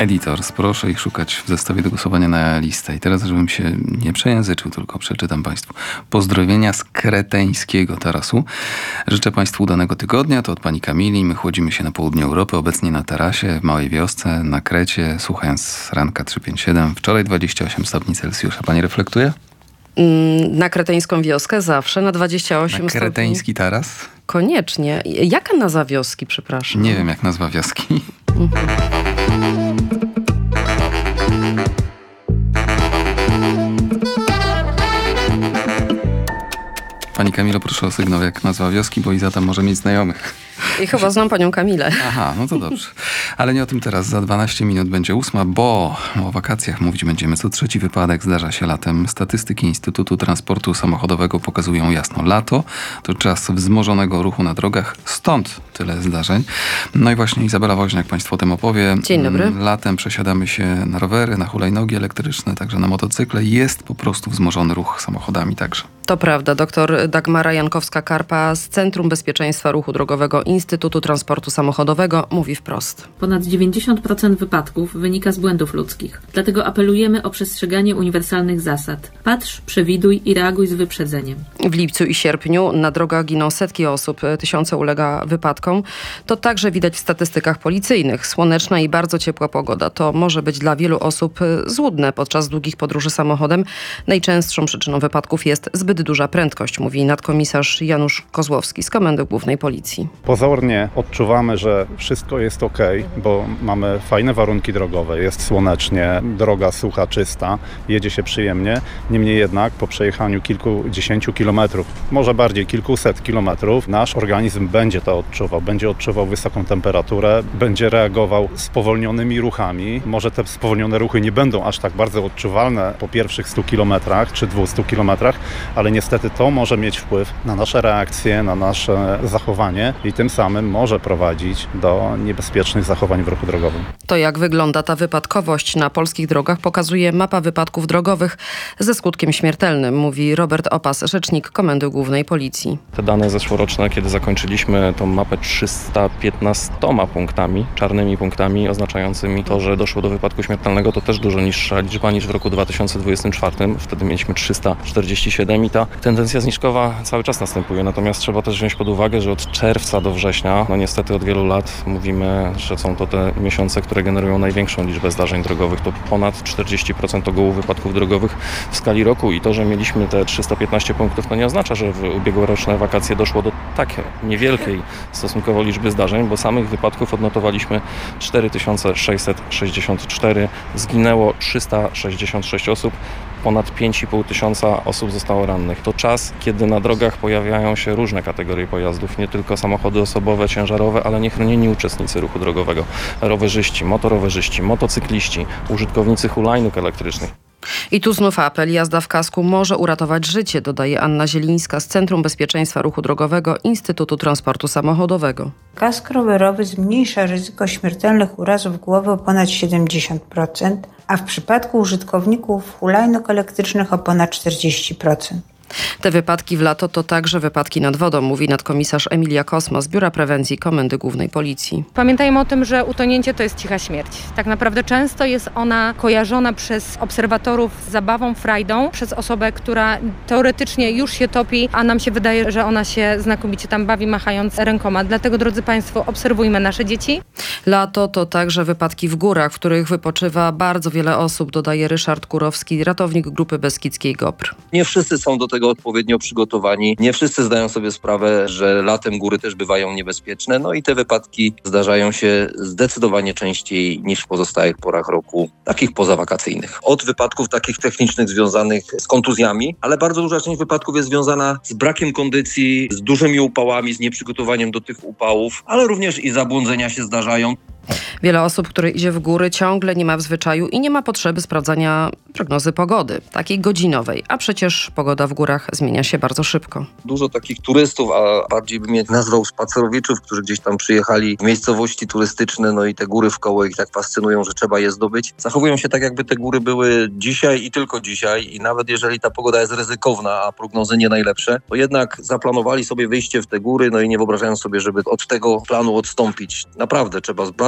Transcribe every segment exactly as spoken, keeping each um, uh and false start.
Editors, proszę ich szukać w zestawie do głosowania na listę. I teraz, żebym się nie przejęzyczył, tylko przeczytam Państwu. Pozdrowienia z kreteńskiego tarasu. Życzę Państwu udanego tygodnia. To od pani Kamili. My chłodzimy się na południe Europy, obecnie na tarasie, w małej wiosce, na Krecie, słuchając ranka trzysta pięćdziesiąt siedem. Wczoraj dwadzieścia osiem stopni Celsjusza. Pani reflektuje? Na kreteńską wioskę zawsze, na dwadzieścia osiem na stopni. kreteński taras? Koniecznie. Jaka nazwa wioski, przepraszam? Nie wiem, jak nazwa wioski. Mhm. Pani Kamilo, proszę o sygnał, jak nazwa wioski, bo Iza tam może mieć znajomych. I chyba znam panią Kamilę. Aha, no to dobrze. Ale nie o tym teraz. Za dwanaście minut będzie ósma, bo o wakacjach mówić będziemy. Co trzeci wypadek zdarza się latem. Statystyki Instytutu Transportu Samochodowego pokazują jasno. Lato to czas wzmożonego ruchu na drogach. Stąd tyle zdarzeń. No i właśnie Izabela Woźniak Państwu o tym opowie. Dzień dobry. Latem przesiadamy się na rowery, na hulajnogi elektryczne, także na motocykle. Jest po prostu wzmożony ruch samochodami także. To prawda. Doktor Dagmara Jankowska-Karpa z Centrum Bezpieczeństwa Ruchu Drogowego Instytutu Transportu Samochodowego mówi wprost. Ponad dziewięćdziesiąt procent wypadków wynika z błędów ludzkich. Dlatego apelujemy o przestrzeganie uniwersalnych zasad. Patrz, przewiduj i reaguj z wyprzedzeniem. W lipcu i sierpniu na drogach giną setki osób, tysiące ulega wypadkom. To także widać w statystykach policyjnych. Słoneczna i bardzo ciepła pogoda to może być dla wielu osób złudne podczas długich podróży samochodem. Najczęstszą przyczyną wypadków jest zbyt duża prędkość, mówi nadkomisarz Janusz Kozłowski z Komendy Głównej Policji. Pozornie odczuwamy, że wszystko jest ok, bo mamy fajne warunki drogowe, jest słonecznie, droga sucha, czysta, jedzie się przyjemnie. Niemniej jednak po przejechaniu kilkudziesięciu kilometrów, może bardziej kilkuset kilometrów, nasz organizm będzie to odczuwał. Będzie odczuwał wysoką temperaturę, będzie reagował spowolnionymi ruchami. Może te spowolnione ruchy nie będą aż tak bardzo odczuwalne po pierwszych stu kilometrach czy dwustu kilometrach, ale niestety to może mieć wpływ na nasze reakcje, na nasze zachowanie i tym samym może prowadzić do niebezpiecznych zachowań w ruchu drogowym. To jak wygląda ta wypadkowość na polskich drogach pokazuje mapa wypadków drogowych ze skutkiem śmiertelnym, mówi Robert Opas, rzecznik Komendy Głównej Policji. Te dane zeszłoroczne, kiedy zakończyliśmy tą mapę trzysta piętnastoma punktami, czarnymi punktami oznaczającymi to, że doszło do wypadku śmiertelnego, to też dużo niższa liczba niż w roku dwa tysiące dwudziestym czwartym. Wtedy mieliśmy trzysta czterdzieści siedem i ta tendencja zniżkowa cały czas następuje. Natomiast trzeba też wziąć pod uwagę, że od czerwca do września, no niestety od wielu lat mówimy, że są to te miesiące, które generują największą liczbę zdarzeń drogowych. To ponad czterdzieści procent ogółu wypadków drogowych w skali roku i to, że mieliśmy te trzysta piętnaście punktów, to nie oznacza, że w ubiegłoroczne wakacje doszło do tak niewielkiej stosunkowo liczby zdarzeń, bo samych wypadków odnotowaliśmy cztery tysiące sześćset sześćdziesiąt cztery, zginęło trzysta sześćdziesiąt sześć osób. Ponad pięć i pół tysiąca osób zostało rannych. To czas, kiedy na drogach pojawiają się różne kategorie pojazdów, nie tylko samochody osobowe, ciężarowe, ale niechronieni uczestnicy ruchu drogowego, rowerzyści, motorowerzyści, motocykliści, użytkownicy hulajnóg elektrycznych. I tu znów apel. Jazda w kasku może uratować życie, dodaje Anna Zielińska z Centrum Bezpieczeństwa Ruchu Drogowego Instytutu Transportu Samochodowego. Kask rowerowy zmniejsza ryzyko śmiertelnych urazów głowy o ponad siedemdziesiąt procent, a w przypadku użytkowników hulajnóg elektrycznych o ponad czterdzieści procent. Te wypadki w lato to także wypadki nad wodą, mówi nadkomisarz Emilia Kosma z Biura Prewencji Komendy Głównej Policji. Pamiętajmy o tym, że utonięcie to jest cicha śmierć. Tak naprawdę często jest ona kojarzona przez obserwatorów z zabawą, frajdą, przez osobę, która teoretycznie już się topi, a nam się wydaje, że ona się znakomicie tam bawi, machając rękoma. Dlatego, drodzy Państwo, obserwujmy nasze dzieci. Lato to także wypadki w górach, w których wypoczywa bardzo wiele osób, dodaje Ryszard Kurowski, ratownik Grupy Beskidzkiej GOPR. Nie wszyscy są do tego odpowiednio przygotowani. Nie wszyscy zdają sobie sprawę, że latem góry też bywają niebezpieczne. No i te wypadki zdarzają się zdecydowanie częściej niż w pozostałych porach roku, takich pozawakacyjnych. Od wypadków takich technicznych związanych z kontuzjami, ale bardzo duża część wypadków jest związana z brakiem kondycji, z dużymi upałami, z nieprzygotowaniem do tych upałów, ale również i zabłądzenia się zdarzają. Wiele osób, które idzie w góry, ciągle nie ma w zwyczaju i nie ma potrzeby sprawdzania prognozy pogody, takiej godzinowej, a przecież pogoda w górach zmienia się bardzo szybko. Dużo takich turystów, a bardziej bym je nazwał spacerowiczów, którzy gdzieś tam przyjechali w miejscowości turystyczne, no i te góry wkoło ich tak fascynują, że trzeba je zdobyć. Zachowują się tak, jakby te góry były dzisiaj i tylko dzisiaj i nawet jeżeli ta pogoda jest ryzykowna, a prognozy nie najlepsze, to jednak zaplanowali sobie wyjście w te góry, no i nie wyobrażają sobie, żeby od tego planu odstąpić. Naprawdę trzeba bardzo zwracać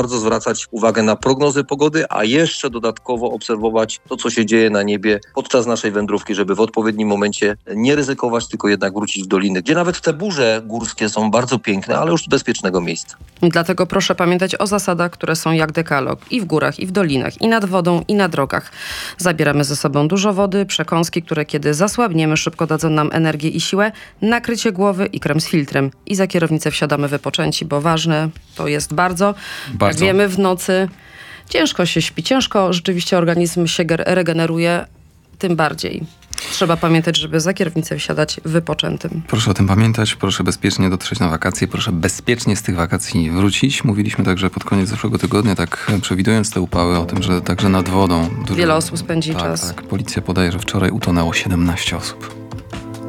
zwracać uwagę na prognozy pogody, a jeszcze dodatkowo obserwować to, co się dzieje na niebie podczas naszej wędrówki, żeby w odpowiednim momencie nie ryzykować, tylko jednak wrócić w doliny, gdzie nawet te burze górskie są bardzo piękne, ale już z bezpiecznego miejsca. Dlatego proszę pamiętać o zasadach, które są jak dekalog i w górach, i w dolinach, i nad wodą, i na drogach. Zabieramy ze sobą dużo wody, przekąski, które kiedy zasłabniemy, szybko dadzą nam energię i siłę, nakrycie głowy i krem z filtrem. I za kierownicę wsiadamy wypoczęci, bo ważne to jest bardzo. Bardzo. Jak wiemy, w nocy ciężko się śpi, ciężko rzeczywiście organizm się ger- regeneruje, tym bardziej. Trzeba pamiętać, żeby za kierownicę wsiadać wypoczętym. Proszę o tym pamiętać, proszę bezpiecznie dotrzeć na wakacje, proszę bezpiecznie z tych wakacji wrócić. Mówiliśmy także pod koniec zeszłego tygodnia, tak przewidując te upały, o tym, że także nad wodą... Dużo, Wiele osób spędzi tak, czas. Tak, policja podaje, że wczoraj utonęło siedemnaście osób.